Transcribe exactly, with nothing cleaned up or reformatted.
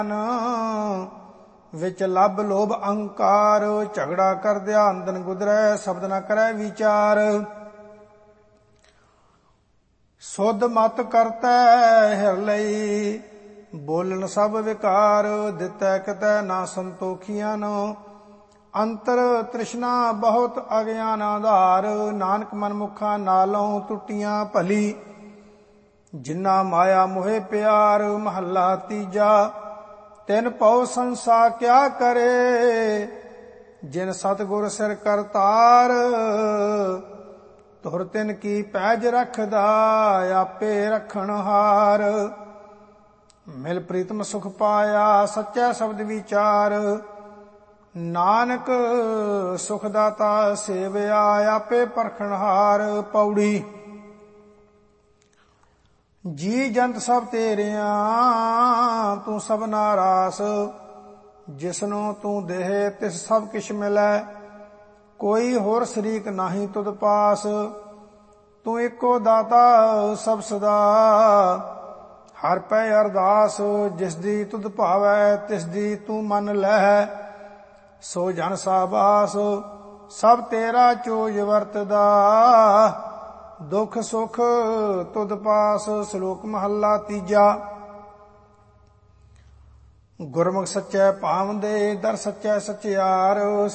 ਵਿੱਚ ਲੱਭ ਲੋਭ ਅਹੰਕਾਰ। ਝਗੜਾ ਕਰਦਿਆ ਅੰਦਨ ਗੁਦਰੈ, ਸ਼ਬਦ ਨ ਕਰੈ ਵਿਚਾਰ। ਸੁਧ ਮਤ ਕਰਤੈ ਹਿਰ ਲਈ, ਬੋਲਣ ਸਭ ਵਿਕਾਰ। ਦਿੱਤੈ ਕਿਤੈ ਨਾ ਸੰਤੋਖੀਆਂ ਨੋ, ਅੰਤਰ ਤ੍ਰਿਸ਼ਨਾ ਬਹੁਤ ਅਗਿਆਨ ਆਧਾਰ। ਨਾਨਕ ਮਨ ਮੁਖਾਂ ਨਾਲੋਂ ਟੁੱਟੀਆਂ ਭਲੀ, ਜਿਨ੍ਹਾਂ ਮਾਇਆ ਮੋਹਿ ਪਿਆਰ। ਮਹੱਲਾ ਤੀਜਾ। ਤਿਨ ਪਉ ਸੰਸਾ ਕਿਆ ਕਰੇ, ਜਿਨ ਸਤਿਗੁਰ ਸਿਰ ਕਰਤਾਰ। ਤੁਰ ਤਿਨ ਕੀ ਪੈਜ ਰਖਦਾ, ਆਪੇ ਰਖਣ ਹਾਰ। ਮਿਲ ਪ੍ਰੀਤਮ ਸੁਖ ਪਾਇਆ, ਸੱਚਾ ਸ਼ਬਦ ਵਿਚਾਰ। ਨਾਨਕ ਸੁਖ ਦਾਤਾ ਸੇਵਿਆ, ਆਪੇ ਪਰਖਣ ਹਾਰ। ਪੌੜੀ। ਜੀ ਜੰਤ ਸਭ ਤੇਰਿਆਂ, ਤੂੰ ਸਭਨਾ ਰਾਸ। ਜਿਸਨੂੰ ਤੂੰ ਦੇਹ ਤਿਸ ਸਭ ਕਿਛ ਮਿਲੈ, ਕੋਈ ਹੋਰ ਸ਼ਰੀਕ ਨਾਹੀ ਤੁਧ ਪਾਸ। ਤੂੰ ਏਕੋ ਦਾਤਾ ਸਭ ਸਦਾ, ਹਰ ਪੈ ਅਰਦਾਸ। ਜਿਸ ਦੀ ਤੁਧ ਭਾਵੈ ਤਿਸ ਦੀ ਤੂੰ ਮੰਨ ਲੈਹਿ, ਸੋ ਜਨ ਸਾਬਾਸ। ਸਭ ਤੇਰਾ ਚੋਜ ਵਰਤਦਾ, ਦੁਖ ਸੁਖ ਤੁਧ ਪਾਸ। ਸ਼ਲੋਕ ਮਹੱਲਾ ਤੀਜਾ। ਗੁਰਮੁਖ ਸੱਚੇ ਭਾਵੰਦੇ, ਦਰ ਸੱਚੇ ਸਚਿਆਰ।